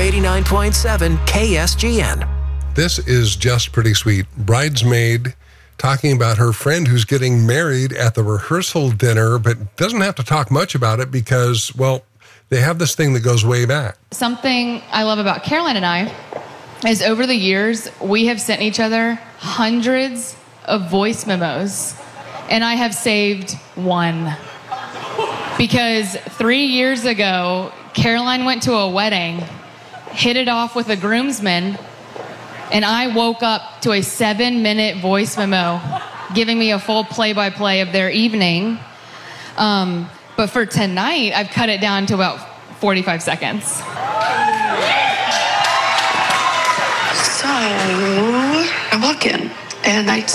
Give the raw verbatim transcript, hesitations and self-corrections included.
eighty-nine point seven K S G N. This is just pretty sweet. Bridesmaid talking about her friend who's getting married at the rehearsal dinner, but doesn't have to talk much about it because, well, they have this thing that goes way back. Something I love about Caroline and I is over the years, we have sent each other hundreds of voice memos, and I have saved one. Because three years ago, Caroline went to a wedding, hit it off with a groomsman, and I woke up to a seven-minute voice memo giving me a full play-by-play of their evening. Um, but for tonight, I've cut it down to about forty-five seconds. So, I walk in, and I